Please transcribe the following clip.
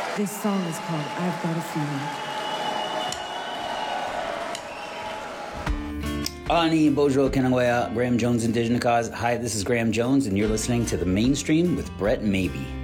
This song is called I've Got a Feeling. Ani Bojo Kenawea, Graham Jones Indigenous Cause. Hi, this is Graham Jones, and you're listening to The Mainstream with Brett Maybe.